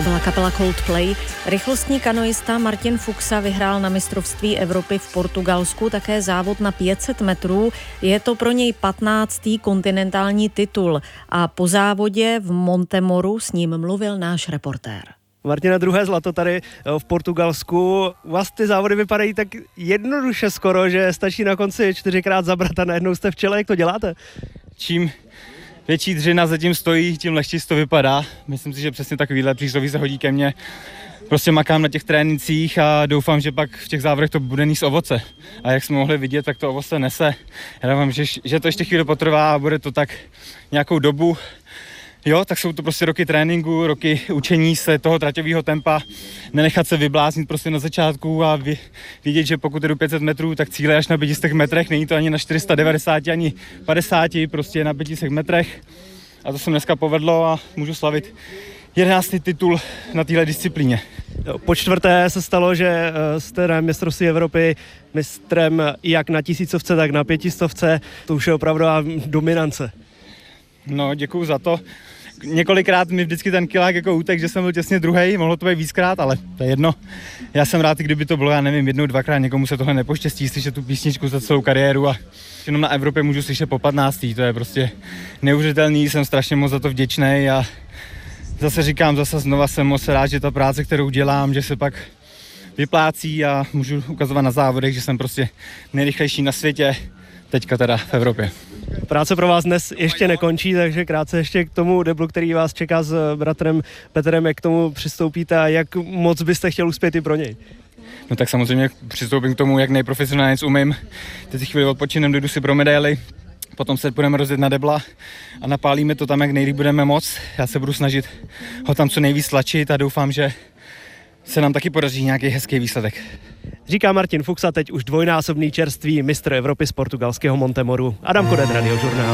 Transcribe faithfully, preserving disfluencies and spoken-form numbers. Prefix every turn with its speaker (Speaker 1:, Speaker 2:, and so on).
Speaker 1: To byla kapela Coldplay. Rychlostní kanoista Martin Fuxa vyhrál na mistrovství Evropy v Portugalsku také závod na pět set metrů. Je to pro něj patnáctý kontinentální titul a po závodě v Montemoru s ním mluvil náš reportér.
Speaker 2: Martina, druhé zlato tady v Portugalsku. U vás ty závody vypadají tak jednoduše skoro, že stačí na konci čtyřikrát zabrat a najednou jste v čele. Jak to děláte?
Speaker 3: Čím větší dřina zatím stojí, tím lehčí to vypadá. Myslím si, že přesně takovýhle přísloví se hodí ke mně. Prostě makám na těch trénincích a doufám, že pak v těch závodech to bude nést ovoce. A jak jsme mohli vidět, tak to ovoce nese. Já doufám, že, že to ještě chvíli potrvá a bude to tak nějakou dobu. Jo, tak jsou to prostě roky tréninku, roky učení se toho traťového tempa, nenechat se vybláznit prostě na začátku a vidět, že pokud jdu pět set metrů, tak cíle až na pět set metrech, není to ani na čtyři sta devadesát, ani padesát, prostě na pět set metrech. A to se dneska povedlo a můžu slavit jedenáctý titul na téhle disciplíně.
Speaker 2: Po čtvrté se stalo, že jste na mistrovství Evropy mistrem jak na tisícovce, tak na pětistovce. To už je opravdu dominance.
Speaker 3: No, děkuju za to. Několikrát mi vždycky ten kilák jako útek, že jsem byl těsně druhej, mohlo to být víckrát, ale to je jedno. Já jsem rád, kdyby to bylo, já nevím, jednou, dvakrát, někomu se tohle nepoštěstí slyšet tu písničku za celou kariéru a jenom na Evropě můžu slyšet po patnáctý, to je prostě neuvěřitelný, jsem strašně moc za to vděčnej a zase říkám, zase znova jsem moc rád, že ta práce, kterou dělám, že se pak vyplácí a můžu ukazovat na závodech, že jsem prostě nejrychlejší na světě, teďka teda v Evropě.
Speaker 2: Práce pro vás dnes ještě nekončí, takže krátce ještě k tomu deblu, který vás čeká s bratrem Petrem, jak k tomu přistoupíte a jak moc byste chtěl uspět i pro něj?
Speaker 3: No tak samozřejmě přistoupím k tomu, jak nejprofesionálně umím. Teď si chvíli odpočinem, dojdu si pro medaily, potom se budeme rozjet na debla a napálíme to tam, jak nejlíp budeme moc. Já se budu snažit ho tam co nejvíc tlačit a doufám, že se nám taky podaří nějaký hezký výsledek.
Speaker 2: Říká Martin Fuxa, teď už dvojnásobný čerstvý mistr Evropy z portugalského Montemoru. Adam Kodet, Radiožurnál.